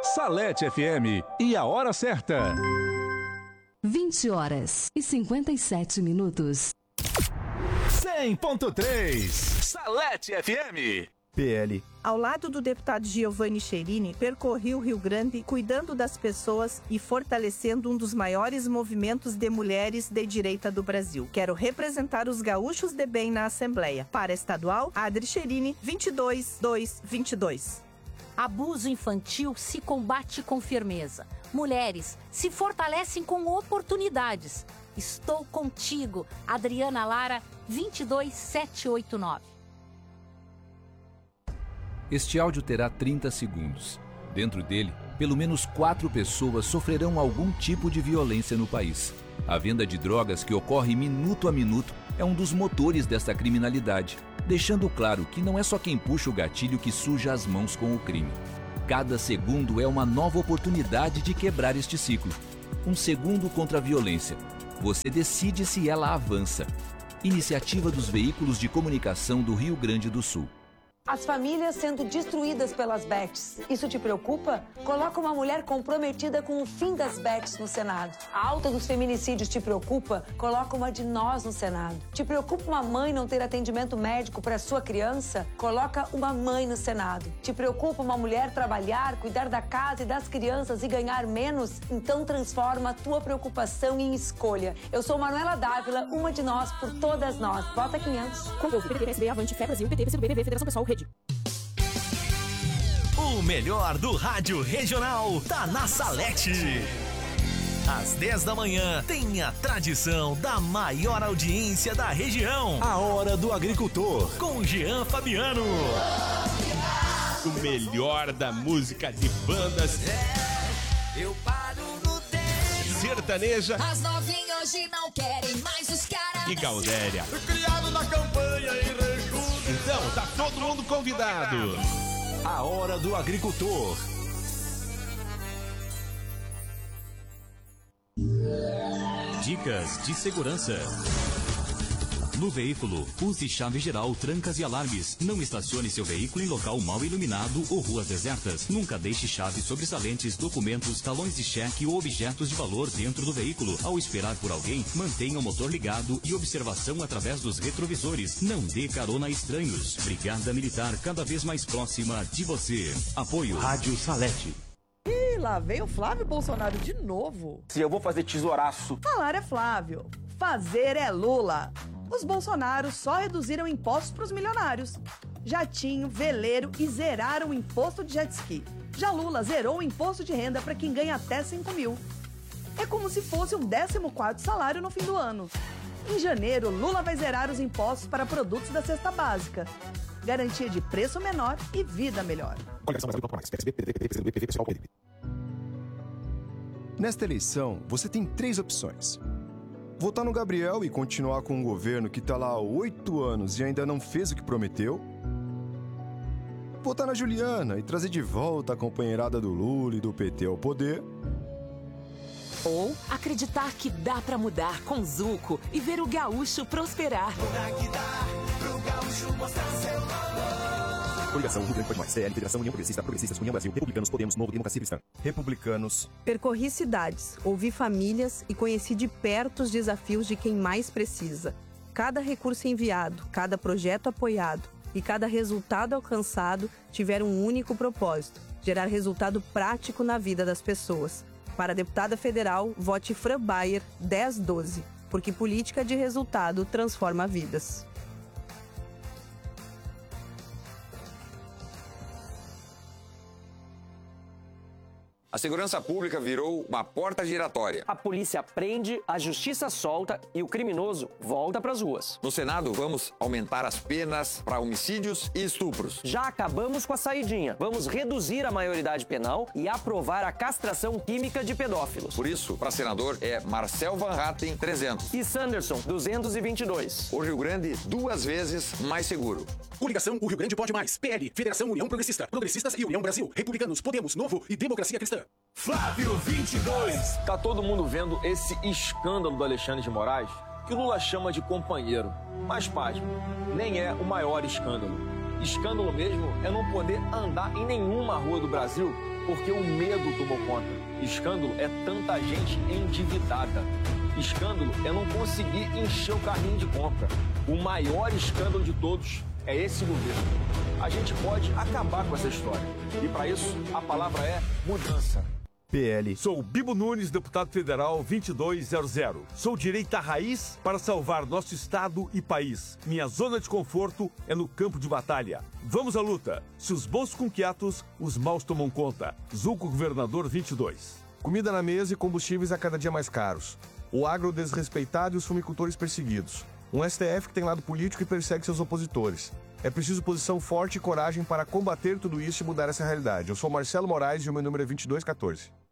Salete FM e a hora certa. 20h57. 100.3 Salete FM. PL. Ao lado do deputado Giovanni Cherini, percorri o Rio Grande cuidando das pessoas e fortalecendo um dos maiores movimentos de mulheres de direita do Brasil. Quero representar os gaúchos de bem na Assembleia. Para estadual, Adri Cherini, 22-222. Abuso infantil se combate com firmeza. Mulheres se fortalecem com oportunidades. Estou contigo, Adriana Lara, 22789. Este áudio terá 30 segundos. Dentro dele, pelo menos 4 pessoas sofrerão algum tipo de violência no país. A venda de drogas que ocorre minuto a minuto é um dos motores desta criminalidade, deixando claro que não é só quem puxa o gatilho que suja as mãos com o crime. Cada segundo é uma nova oportunidade de quebrar este ciclo. Um segundo contra a violência. Você decide se ela avança. Iniciativa dos Veículos de Comunicação do Rio Grande do Sul. As famílias sendo destruídas pelas bets. Isso te preocupa? Coloca uma mulher comprometida com o fim das bets no Senado. A alta dos feminicídios te preocupa? Coloca uma de nós no Senado. Te preocupa uma mãe não ter atendimento médico para sua criança? Coloca uma mãe no Senado. Te preocupa uma mulher trabalhar, cuidar da casa e das crianças e ganhar menos? Então transforma a tua preocupação em escolha. Eu sou Manuela Dávila, uma de nós por todas nós. Vota 500. Comprou o PT, PSB, Avante, Fé Brasil, PT, PCdoB, PV, Federação Pessoal, Rede. O melhor do rádio regional tá na Salete. Às 10 da manhã tem a tradição da maior audiência da região. A Hora do Agricultor. Com Jean Fabiano. O melhor da música de bandas. Eu paro no tempo. Sertaneja. As novinhas hoje não querem mais os caras. E Gaudéria. Criado na campanha e rejudo. Então, tá todo mundo convidado. A Hora do Agricultor. Dicas de segurança. No veículo, use chave geral, trancas e alarmes. Não estacione seu veículo em local mal iluminado ou ruas desertas. Nunca deixe chaves sobressalentes, documentos, talões de cheque ou objetos de valor dentro do veículo. Ao esperar por alguém, mantenha o motor ligado e observação através dos retrovisores. Não dê carona a estranhos. Brigada Militar cada vez mais próxima de você. Apoio Rádio Salete. Ih, lá vem o Flávio Bolsonaro de novo. Se eu vou fazer tesouraço. Falar é Flávio, fazer é Lula. Os Bolsonaros só reduziram impostos para os milionários. Jatinho, veleiro e zeraram o imposto de jet ski. Já Lula zerou o imposto de renda para quem ganha até 5 mil. É como se fosse um 14º salário no fim do ano. Em janeiro, Lula vai zerar os impostos para produtos da cesta básica. Garantia de preço menor e vida melhor. Nesta eleição, você tem 3 opções. Votar no Gabriel e continuar com um governo que está lá há 8 anos e ainda não fez o que prometeu. Votar na Juliana e trazer de volta a companheirada do Lula e do PT ao poder. Ou acreditar que dá pra mudar com Zuco e ver o gaúcho prosperar. Pra que dá pro gaúcho mostrar seu valor. Coligação Rio Grande Pode Mais, CL, Federação União Progressista, Progressistas, União Brasil, Republicanos, Podemos, Novo, Democracia Cristã. Republicanos. Percorri cidades, ouvi famílias e conheci de perto os desafios de quem mais precisa. Cada recurso enviado, cada projeto apoiado e cada resultado alcançado tiveram um único propósito: gerar resultado prático na vida das pessoas. Para a deputada federal, vote Fran Bayer 1012, porque política de resultado transforma vidas. A segurança pública virou uma porta giratória. A polícia prende, a justiça solta e o criminoso volta pras ruas. No Senado, vamos aumentar as penas para homicídios e estupros. Já acabamos com a saidinha. Vamos reduzir a maioridade penal e aprovar a castração química de pedófilos. Por isso, para senador, é Marcel Van Hatten, 300. E Sanderson, 222. O Rio Grande, 2 vezes mais seguro. Coligação O Rio Grande Pode Mais, PL, Federação União Progressista, Progressistas e União Brasil, Republicanos, Podemos, Novo e Democracia Cristã. Flávio 22. Tá todo mundo vendo esse escândalo do Alexandre de Moraes, que o Lula chama de companheiro. Mas, pasme, nem é o maior escândalo. Escândalo mesmo é não poder andar em nenhuma rua do Brasil porque o medo tomou conta. Escândalo é tanta gente endividada. Escândalo é não conseguir encher o carrinho de compra. O maior escândalo de todos é esse governo. A gente pode acabar com essa história. E para isso, a palavra é mudança. PL. Sou Bibo Nunes, deputado federal 2200. Sou direita raiz para salvar nosso estado e país. Minha zona de conforto é no campo de batalha. Vamos à luta. Se os bons com quietos, os maus tomam conta. Zuco Governador 22. Comida na mesa e combustíveis a cada dia mais caros. O agro desrespeitado e os fumicultores perseguidos. Um STF que tem lado político e persegue seus opositores. É preciso posição forte e coragem para combater tudo isso e mudar essa realidade. Eu sou Marcelo Moraes e o meu número é 2214.